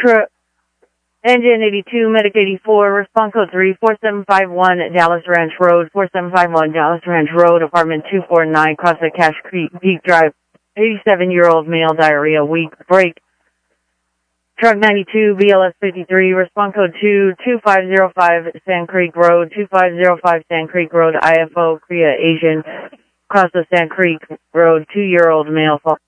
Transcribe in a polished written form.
Engine 82, Medic 84, response code 34751 Dallas Ranch Road, 4751 Dallas Ranch Road, apartment 249, cross the Cache Creek Peak Drive. 87-year-old male, diarrhea, weak, break. Truck 92, BLS 53, response code 22505 Sand Creek Road, 2505 Sand Creek Road, IFO, Korea, Asian, cross the Sand Creek Road, 2-year-old male,